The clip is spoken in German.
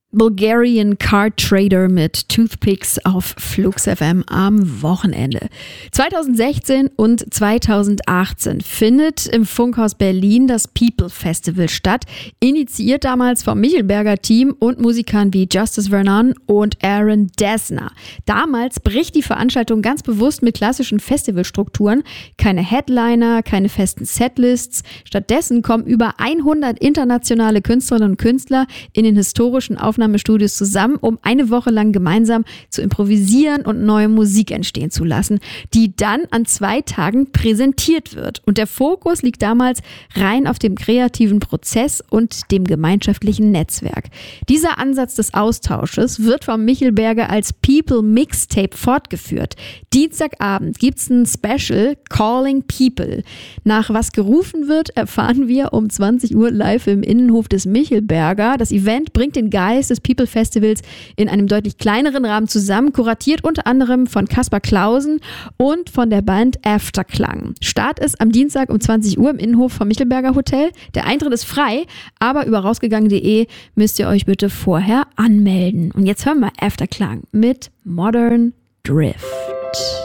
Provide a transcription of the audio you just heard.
Bulgarian Card Trader mit Toothpicks auf Flux FM am Wochenende. 2016 und 2018 findet im Funkhaus Berlin das People Festival statt, initiiert damals vom Michelberger Team und Musikern wie Justice Vernon und Aaron Dessner. Damals bricht die Veranstaltung ganz bewusst mit klassischen Festivalstrukturen, keine Headliner, keine festen Setlists. Stattdessen kommen über 100 internationale Künstlerinnen und Künstler in den historischen Aufnahmestudios zusammen, um eine Woche lang gemeinsam zu improvisieren und neue Musik entstehen zu lassen, die dann an 2 Tagen präsentiert wird. Und der Fokus liegt damals rein auf dem kreativen Prozess und dem gemeinschaftlichen Netzwerk. Dieser Ansatz des Austausches wird vom Michelberger als People Mixtape fortgeführt. Dienstagabend gibt's ein Special Calling People. Nach was gerufen wird, erfahren wir um 20 Uhr live im Innenhof des Michelberger. Das Event bringt den Geist des People Festivals in einem deutlich kleineren Rahmen zusammen, kuratiert unter anderem von Kaspar Clausen und von der Band Afterklang. Start ist am Dienstag um 20 Uhr im Innenhof vom Michelberger Hotel. Der Eintritt ist frei, aber über rausgegangen.de müsst ihr euch bitte vorher anmelden. Und jetzt hören wir Afterklang mit Modern Drift.